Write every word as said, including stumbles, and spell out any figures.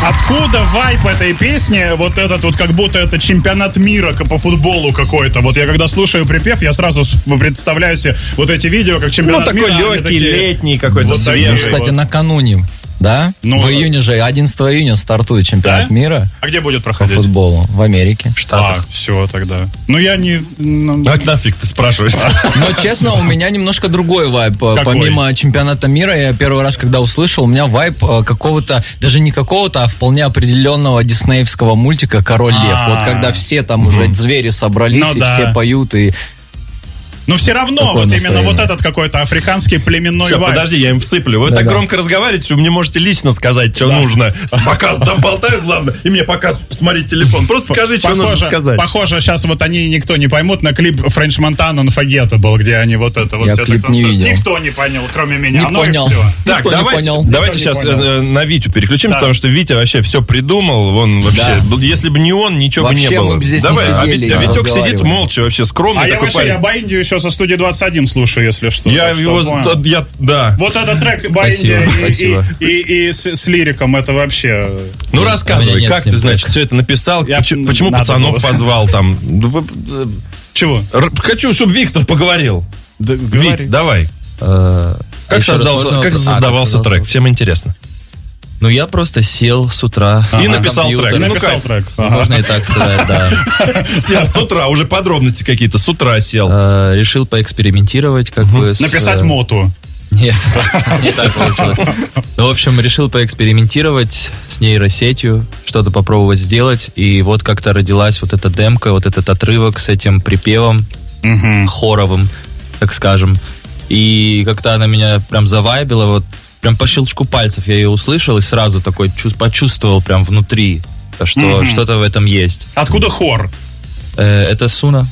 Откуда вайп этой песни? Вот этот вот, как будто это чемпионат мира по футболу какой-то. Вот я когда слушаю припев, я сразу представляю себе вот эти видео, как чемпионат ну, мира. Ну, такой легкий, такие... летний какой-то вот свежий. Ну, кстати, вот. накануне, да? Ну, в июне же, одиннадцатого июня стартует чемпионат да? мира. А где будет проходить? По футболу. В Америке, в Штатах. А, все тогда. Ну, я не... Ну, а нафиг ты спрашиваешь? Но, честно, у меня немножко другой вайб. Какой? Помимо чемпионата мира, я первый раз, когда услышал, у меня вайб какого-то, даже не какого-то, а вполне определенного диснеевского мультика «Король лев». Вот когда все там уже звери собрались, и все поют, и... Но все равно, такое вот настроение. Именно вот этот какой-то африканский племенной Все, вайб. Подожди, я им всыплю. Вы да, так да. громко разговариваете, что вы мне можете лично сказать, что да. нужно. Показ там болтают, главное, и мне показ посмотреть телефон. Просто скажи, что нужно сказать. Похоже, сейчас вот они никто не поймут на клип French Montana Unforgettable, где они вот это вот я все клип так не видел. Никто не понял, кроме меня. Не понял. Так, давайте, давайте сейчас э, на Витю переключим, да. потому что Витя вообще все придумал. Он вообще, да. если бы не он, ничего вообще бы не было. Мы бы здесь Давай, не сидели, а Витек сидит молча, вообще скромный. А я вообще, я Баиндию еще со студии двадцать один слушаю, если что. Я его, что, я, да. Вот этот трек Баиндия и, и, и, и с, с лириком, это вообще... Ну, рассказывай, как ты, значит, все это написал, я, почему, почему пацанов было. Позвал там? Чего? Хочу, чтобы Виктор поговорил. Да, Вить, давай. А, как создался, как создавался а, трек? Всем интересно. Ну, я просто сел с утра. И написал трек. И написал трек. Ага. Можно и так сказать, да. Сел с утра, уже подробности какие-то, с утра сел. А, решил поэкспериментировать, как угу. бы... С, написать моту. Нет, не так получилось. Ну, в общем, решил поэкспериментировать с нейросетью, что-то попробовать сделать. И вот как-то родилась вот эта демка, вот этот отрывок с этим припевом угу. хоровым, так скажем. И как-то она меня прям завайбила, вот прям по щелчку пальцев я ее услышал и сразу такой почувствовал прям внутри, что mm-hmm. что-то в этом есть. Откуда хор? Э, это Суна.